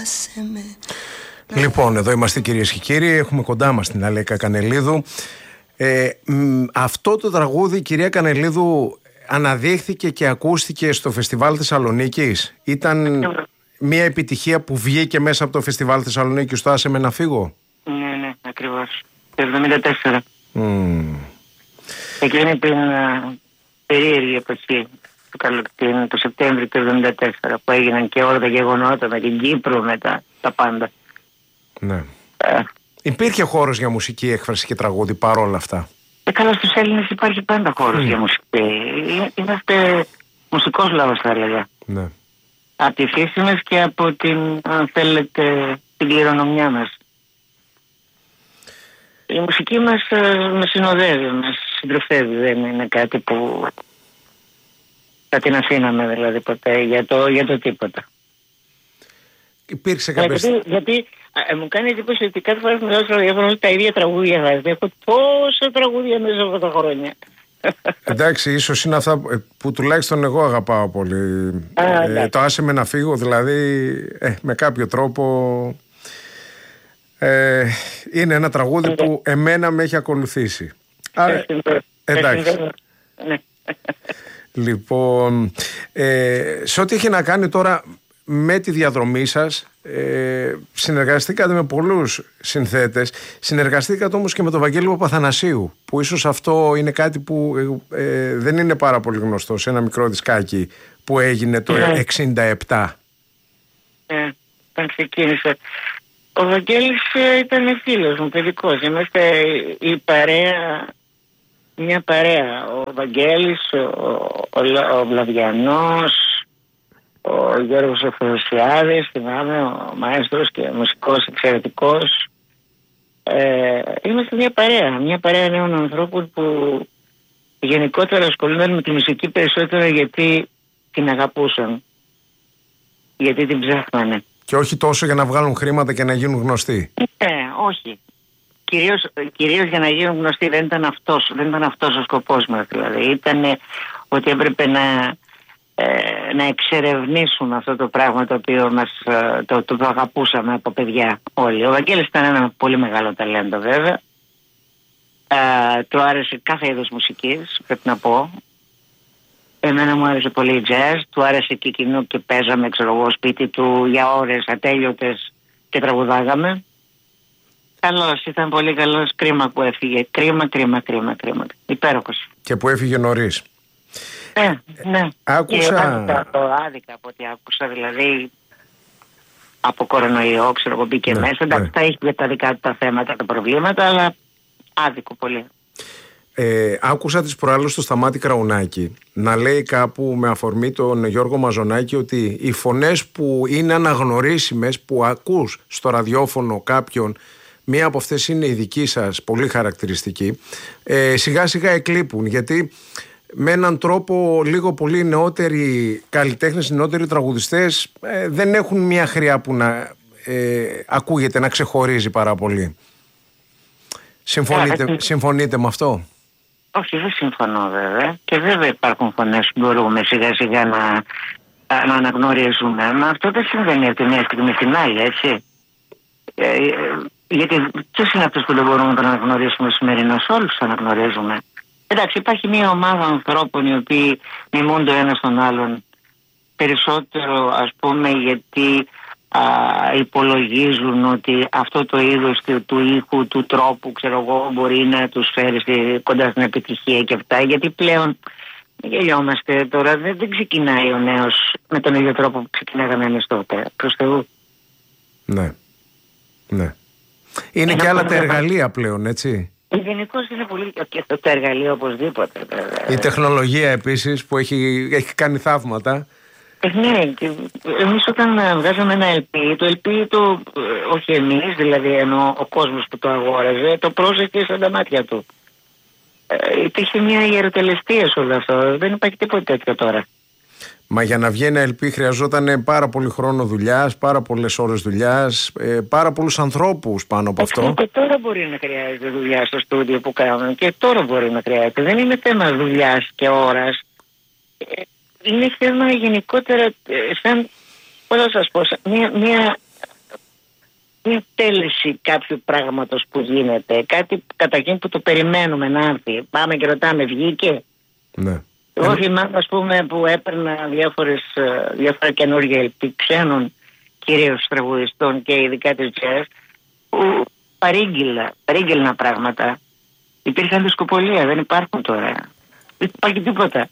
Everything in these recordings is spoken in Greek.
Λοιπόν, εδώ είμαστε κυρίες και κύριοι, έχουμε κοντά μας την Αλέκα Κανελίδου. Αυτό το τραγούδι, κυρία Κανελίδου, αναδείχθηκε και ακούστηκε στο Φεστιβάλ Θεσσαλονίκης. Ήταν μια επιτυχία που βγήκε μέσα από το Φεστιβάλ Θεσσαλονίκης, στο Άσε με να φύγω. Ναι, ακριβώς. Το 1974. Εκείνη την περίεργη εποχή, το Σεπτέμβριο του 1974, που έγιναν και όλα τα γεγονότα με την Κύπρο, με τα πάντα. Ναι. Υπήρχε χώρος για μουσική έκφραση και τραγούδι παρόλα αυτά? Καλά, στους Έλληνες υπάρχει πάντα χώρος για μουσική. Είμαστε μουσικός λαός, θα έλεγα. Ναι. Από τη φύση μας και από την, αν θέλετε, την κληρονομιά μας. Η μουσική μας με συνοδεύει, μας συντροφεύει. Δεν είναι κάτι που θα την αφήναμε δηλαδή ποτέ για το τίποτα. Υπήρξε κάποια... Γιατί μου κάνει εντύπωση ότι κάθε φορά που μιλάω στο ραδιόφωνο τα ίδια τραγούδια βάζετε. Έχω τόσα τραγούδια μέσα από τα χρόνια. Εντάξει, ίσως είναι αυτά που τουλάχιστον εγώ αγαπάω πολύ. Το Άσε με να φύγω, δηλαδή με κάποιο τρόπο είναι ένα τραγούδι που εμένα με έχει ακολουθήσει. Άρα, εντάξει. Λοιπόν, σε ό,τι έχει να κάνει τώρα με τη διαδρομή σας, συνεργαστήκατε με πολλούς συνθέτες. Συνεργαστήκατε όμως και με τον Βαγγέλη Παπαθανασίου, που ίσως αυτό είναι κάτι που δεν είναι πάρα πολύ γνωστό, σε ένα μικρό δισκάκι που έγινε το 1967. Όταν ξεκίνησε ο Βαγγέλης ήταν φίλος μου, παιδικός. Είμαστε η παρέα, μια παρέα. Ο Βαγγέλης, ο Βλαβιανός, ο Γιώργος Αφροσιάδης, θυμάμαι, ο μαέστρος και μουσικός εξαιρετικός. Είμαστε μια παρέα νέων ανθρώπων που γενικότερα ασχολούνταν με τη μουσική περισσότερο γιατί την αγαπούσαν, γιατί την ψάχνανε. Και όχι τόσο για να βγάλουν χρήματα και να γίνουν γνωστοί. Όχι. Κυρίως για να γίνουν γνωστοί. Δεν ήταν αυτός ο σκοπός μας. Δηλαδή ήταν ότι έπρεπε να εξερευνήσουμε αυτό το πράγμα το οποίο το αγαπούσαμε από παιδιά όλοι. Ο Βαγγέλης ήταν ένα πολύ μεγάλο ταλέντο βέβαια. Του άρεσε κάθε είδος μουσικής, πρέπει να πω. Εμένα μου άρεσε πολύ η jazz, του άρεσε και εκείνο και παίζαμε, σπίτι του για ώρες ατέλειωτες και τραγουδάγαμε. Καλός, ήταν πολύ καλός, κρίμα που έφυγε. Κρίμα. Υπέροχος. Και που έφυγε νωρίς. Ναι. Άκουσα... Και το άδικα από ό,τι άκουσα, δηλαδή από κορονοϊό, μπήκε μέσα. Εντάξει, τα είχε τα δικά του τα θέματα, τα προβλήματα, αλλά άδικο πολύ. Άκουσα τις προάλλες του Σταμάτη Κραουνάκη να λέει κάπου με αφορμή τον Γιώργο Μαζονάκη ότι οι φωνές που είναι αναγνωρίσιμες, που ακούς στο ραδιόφωνο κάποιον, μία από αυτές είναι η δική σας, πολύ χαρακτηριστική, σιγά σιγά εκλείπουν, γιατί με έναν τρόπο λίγο πολύ νεότεροι καλλιτέχνες, νεότεροι τραγουδιστές δεν έχουν μια χρειά που να ακούγεται, να ξεχωρίζει πάρα πολύ. Συμφωνείτε με αυτό? Όχι, δεν συμφωνώ βέβαια. Και βέβαια υπάρχουν φωνές που μπορούμε σιγά σιγά να αναγνωρίζουμε. Μα αυτό δεν συμβαίνει από τη μια στιγμή στην άλλη, έτσι. Γιατί ποιος είναι αυτός που δεν μπορούμε να τον αναγνωρίσουμε σημερινώς? Όλους τους αναγνωρίζουμε. Εντάξει, υπάρχει μια ομάδα ανθρώπων οι οποίοι μιμούν το ένα στον άλλον περισσότερο, ας πούμε, γιατί υπολογίζουν ότι αυτό το είδος του ήχου, του τρόπου, μπορεί να τους φέρει κοντά στην επιτυχία και αυτά. Γιατί πλέον, γελιόμαστε τώρα, δεν ξεκινάει ο νέος με τον ίδιο τρόπο που ξεκινάγαμε εμείς τότε. Προς Θεού. Ναι. Είναι και άλλα τα εργαλεία πλέον, έτσι. Γενικώς είναι πολύ και τα εργαλεία οπωσδήποτε. Η τεχνολογία επίσης που έχει κάνει θαύματα. Ναι, εμείς όταν βγάζαμε ένα LP, το LP όχι εμείς, δηλαδή ενώ ο κόσμος που το αγόραζε, το πρόσεχε σαν τα μάτια του. Υπήρχε μια ιεροτελεστία σε όλο αυτό, δεν υπάρχει τίποτα τέτοιο τώρα. Μα για να βγει ένα LP χρειαζόταν πάρα πολύ χρόνο δουλειάς, πάρα πολλές ώρες δουλειάς, πάρα πολλούς ανθρώπους πάνω από αυτό. Και τώρα μπορεί να χρειάζεται δουλειά στο στούντιο που κάνουμε, και τώρα μπορεί να χρειάζεται. Δεν είναι θέμα δουλειάς και ώρας. Είναι θέμα γενικότερα, σαν, πώς θα σας πω, μια μια τέλεση κάποιου πράγματος που γίνεται, κάτι καταρχήν που το περιμένουμε να έρθει. Πάμε και ρωτάμε, βγήκε? Ναι. Εγώ θυμάμαι, ας πούμε, που έπαιρνα διάφορα καινούργια LP ξένων, κυρίως τραγουδιστών και ειδικά της jazz, που παρήγγυλνα πράγματα. Υπήρχαν δισκοπολία, δεν υπάρχουν τώρα. Δεν υπάρχει τίποτα.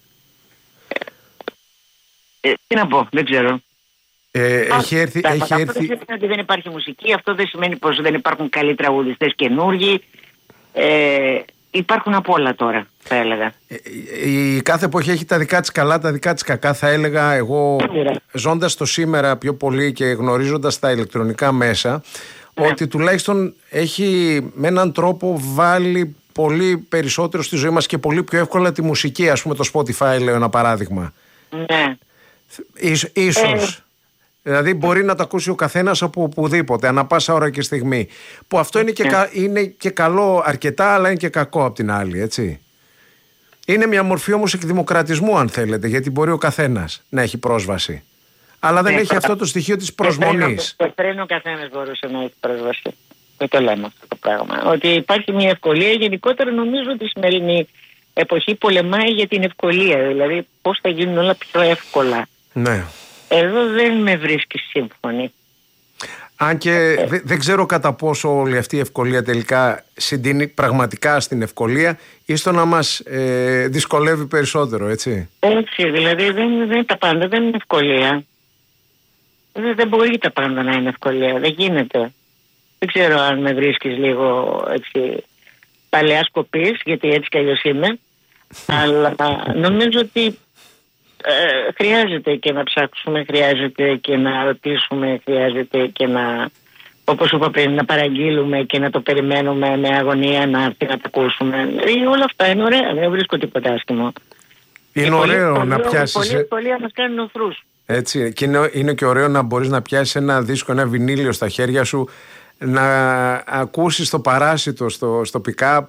Τι να πω, δεν ξέρω. Έχει έρθει. Αυτό δεν σημαίνει ότι δεν υπάρχει μουσική, αυτό δεν σημαίνει πως δεν υπάρχουν καλοί τραγουδιστές καινούργοι. Υπάρχουν από όλα τώρα, θα έλεγα. Η κάθε εποχή έχει τα δικά της καλά, τα δικά της κακά, θα έλεγα εγώ, ζώντας το σήμερα πιο πολύ και γνωρίζοντας τα ηλεκτρονικά μέσα, ότι τουλάχιστον έχει με έναν τρόπο βάλει πολύ περισσότερο στη ζωή μας και πολύ πιο εύκολα τη μουσική, ας πούμε το Spotify, λέω ένα παράδειγμα. Ναι. Ίσως. Δηλαδή μπορεί να το ακούσει ο καθένας από οπουδήποτε, ανά πάσα ώρα και στιγμή. Που αυτό είναι και καλό αρκετά, αλλά είναι και κακό απ' την άλλη, έτσι. Είναι μια μορφή όμως εκδημοκρατισμού, αν θέλετε, γιατί μπορεί ο καθένας να έχει πρόσβαση. Αλλά δεν έχει αυτό το στοιχείο της προσμονής. Πριν ο καθένας μπορούσε να έχει πρόσβαση. Δεν το λέμε αυτό το πράγμα. Ότι υπάρχει μια ευκολία. Γενικότερα νομίζω ότι η σημερινή εποχή πολεμάει για την ευκολία. Δηλαδή πώς θα γίνουν όλα πιο εύκολα. Ναι. Εδώ δεν με βρίσκει σύμφωνη. Αν και δεν ξέρω κατά πόσο όλη αυτή η ευκολία τελικά συντείνει πραγματικά στην ευκολία ή στο να μας δυσκολεύει περισσότερο, έτσι. Έτσι, δηλαδή δεν τα πάντα δεν είναι ευκολία. Δεν μπορεί τα πάντα να είναι ευκολία, δεν γίνεται. Δεν ξέρω αν με βρίσκεις λίγο έτσι παλαιά σκοπής, γιατί έτσι κι αλλιώς είμαι. Αλλά νομίζω ότι χρειάζεται και να ψάξουμε, χρειάζεται και να ρωτήσουμε, χρειάζεται και να, όπως είπα πριν, να παραγγείλουμε και να το περιμένουμε με αγωνία να έρθει να το ακούσουμε. Όλα αυτά είναι ωραία, δεν βρίσκω τίποτα άσχημο. Είναι ωραίο να πιάσεις. Πολύ ευκολία μας κάνει νοθρούς. Έτσι, και είναι και ωραίο να μπορείς να πιάσεις ένα δίσκο, ένα βινίλιο στα χέρια σου, να ακούσεις το παράσιτο στο pick-up,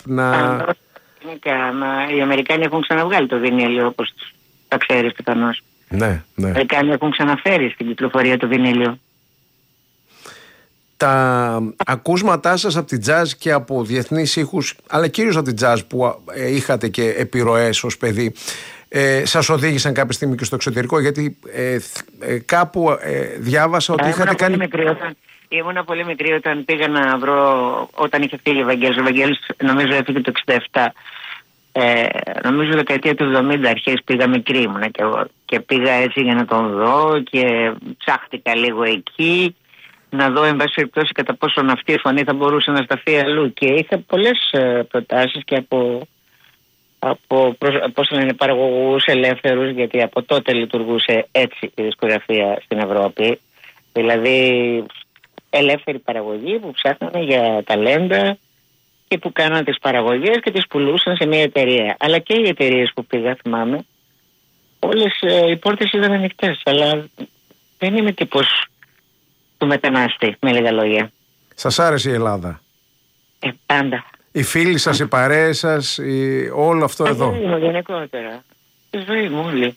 Οι Αμερικάνοι έχουν ξαναβγάλει το βινίλιο, όπως τα ξέρεις πιθανώς. Ναι. Οι Αμερικάνοι έχουν ξαναφέρει στην κυκλοφορία το βινίλιο. Τα ακούσματά σας από την jazz και από διεθνείς ήχους, αλλά κυρίως από την jazz που είχατε και επιρροές ως παιδί, σας οδήγησαν κάποια στιγμή και στο εξωτερικό? Γιατί κάπου διάβασα ότι είχατε κάνει... Ήμουν πολύ μικρή όταν πήγα να βρω, όταν είχε φύγει ο Βαγγέλης. Ο Βαγγέλης νομίζω έφυγε το 67. Νομίζω δεκαετία του 70 αρχές πήγα, μικρή ήμουνα και εγώ. Και πήγα έτσι για να τον δω και ψάχτηκα λίγο εκεί. Να δω εν πάση περιπτώσει κατά πόσο αυτή η φωνή θα μπορούσε να σταθεί αλλού. Και είχα πολλές προτάσεις και από παραγωγούς ελεύθερους, γιατί από τότε λειτουργούσε έτσι η δισκογραφία στην Ευρώπη. Δηλαδή ελεύθερη παραγωγή που ψάχνανε για ταλέντα και που κάνανε τις παραγωγές και τις πουλούσαν σε μια εταιρεία. Αλλά και οι εταιρείες που πήγα, θυμάμαι, όλες οι πόρτες ήταν ανοιχτές. Αλλά δεν είμαι τύπος του μετανάστη, με λίγα λόγια. Σας άρεσε η Ελλάδα? Πάντα. Οι φίλοι σας, οι παρέες σας, όλο αυτό εδώ? Γενικότερα. Η ζωή μου όλη.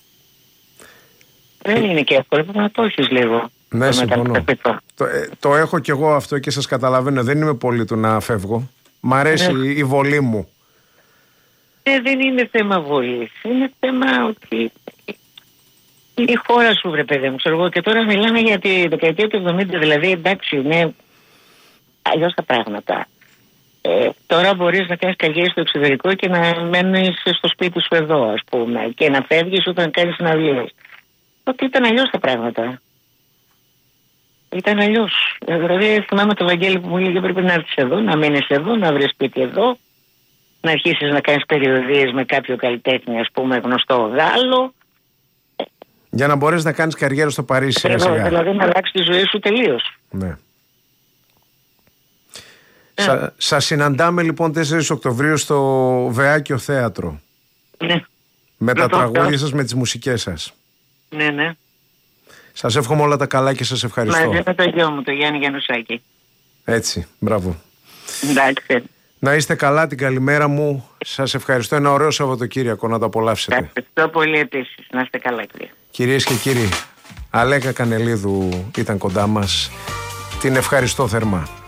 Δεν είναι και εύκολο, πρέπει να το έχεις λίγο. Ναι, συμφωνώ. Το έχω κι εγώ αυτό και σας καταλαβαίνω. Δεν είμαι πολύ του να φεύγω. Μ' αρέσει η βολή μου. Δεν είναι θέμα βολής. Είναι θέμα ότι η χώρα σου, βρε παιδί μου, ξέρω εγώ. Και τώρα μιλάμε για τη δεκαετία του 70, δηλαδή εντάξει, είναι αλλιώς τα πράγματα. Τώρα μπορείς να κάνεις καριέρα στο εξωτερικό και να μένεις στο σπίτι σου εδώ, ας πούμε, και να φεύγεις όταν κάνεις συναυλίες. Ότι ήταν αλλιώς τα πράγματα. Ήταν αλλιώς. Δηλαδή θυμάμαι το Βαγγέλη που μου έλεγε πρέπει να έρθεις εδώ, να μείνεις εδώ, να βρεις σπίτι εδώ, να αρχίσεις να κάνεις περιοδίες με κάποιο καλλιτέχνη, ας πούμε, γνωστό Γάλλο. Για να μπορείς να κάνεις καριέρα στο Παρίσι. Δηλαδή να αλλάξει τη ζωή σου τελείως. Ναι. Σας συναντάμε λοιπόν 4 Οκτωβρίου στο Βεάκιο Θέατρο. Ναι. Με τα τραγούδια σας, με τις μουσικές σας. Ναι. Σας εύχομαι όλα τα καλά και σας ευχαριστώ. Μαζί με το γιο μου, το Γιάννη Γιαννουσάκη. Έτσι, μπράβο. Εντάξει. Να είστε καλά, την καλημέρα μου. Σας ευχαριστώ. Ένα ωραίο Σαββατοκύριακο να το απολαύσετε. Ευχαριστώ πολύ επίσης. Να είστε καλά, κύριε. Κυρίες και κύριοι, Αλέκα Κανελίδου ήταν κοντά μας. Την ευχαριστώ θερμά.